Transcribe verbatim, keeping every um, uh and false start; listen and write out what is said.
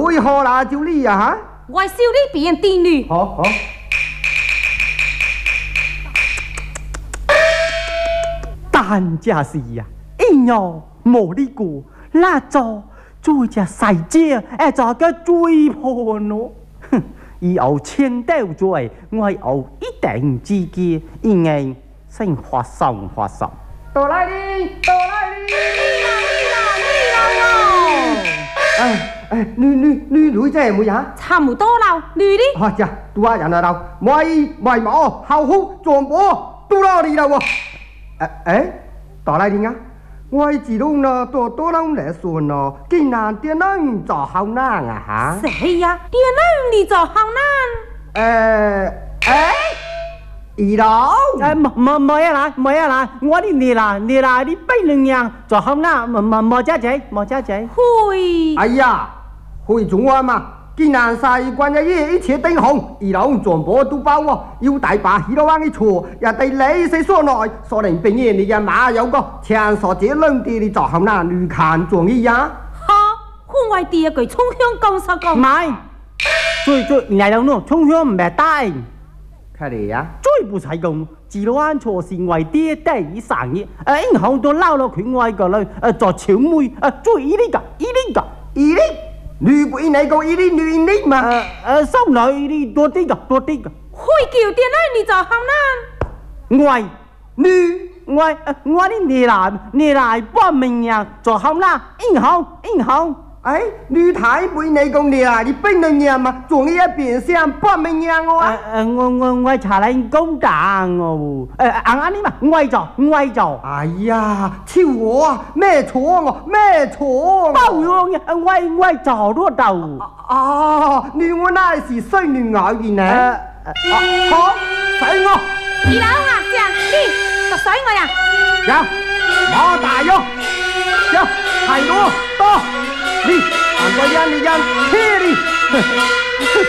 为何啦就你啊哈？ 我收你变帝女。 好好。 但这是呀，因哟无你过，那做做只细姐，哎，做个追婆喏。哼，以后千刀罪，我有一定之见，应该先发送发送。 到来哩，到来哩！哎哎，女女女女仔冇呀？ 差唔多啦，女的。 好呀，多啊人啊到，喂喂毛，後夫撞波，都到你啦喎！哎哎，到來哩啊！我知道呢，多多人來說呢，竟然點能做好難啊哈？ 誰呀？點能你做好難？ 誒誒，二郎。 誒，冇冇冇呀啦，冇呀啦，我哋你啦，你啦，你背兩樣做好啦，冇冇冇家姐，冇家姐。 會。 哎呀，會中我嘛？竟然晒關一嘢一切燈紅，二郎全部都包喎，要大把許多人去錯，也對你死所內，所能並言你嘅馬有個前所這兩地你做好那女看中意呀？ 哈，戶外第一句衝向講實講。 唔係，最最嚟到呢，衝向唔係大。 看嚟呀， 最不才講，自亂錯是為爹第一生意，誒，銀行都撈落佢外個咧，誒做小妹，誒做依啲噶，依啲噶， 依啲。女不那個一粒女一粒嘛？ 呃呃，少女的多啲噶，多啲噶。 會叫點解你做好難？ 我女我呃我的你來你來報名呀，做好啦，英雄英雄。 哎，女太不那個你啊，你本人呀嘛，總要變相報名呀我啊。 呃呃我我我查嚟公檔哦，呃啱啱你嘛，我做我做。 哎呀，超我啊，咩錯我咩錯？ 包容呀，我我做多到。 啊，你我那是衰女兒嘅呢？啊，好，使我。 二佬啊，正你就水我呀。 有，我大咗，有係我多，你，韓國人你人，車你。